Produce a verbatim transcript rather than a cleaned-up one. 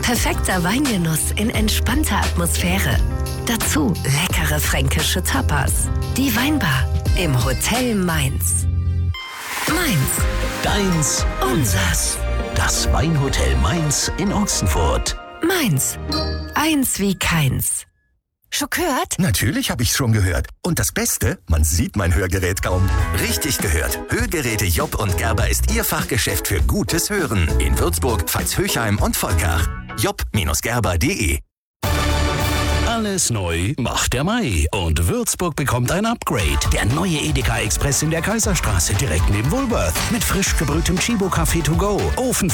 Perfekter Weingenuss in entspannter Atmosphäre. Dazu leckere fränkische Tapas. Die Weinbar im Hotel Mainz. Mainz. Deins, unsers. Das Weinhotel Mainz in Ochsenfurt. Mainz. Eins wie keins. Schon gehört? Natürlich habe ich schon gehört. Und das Beste, man sieht mein Hörgerät kaum. Richtig gehört. Hörgeräte Job und Gerber ist Ihr Fachgeschäft für gutes Hören. In Würzburg, Veitshöchheim und Volkach. job Gerber punkt de. Alles neu macht der Mai und Würzburg bekommt ein Upgrade. Der neue Edeka Express in der Kaiserstraße direkt neben Woolworth mit frisch gebrühtem Chibo Kaffee to go, Ofen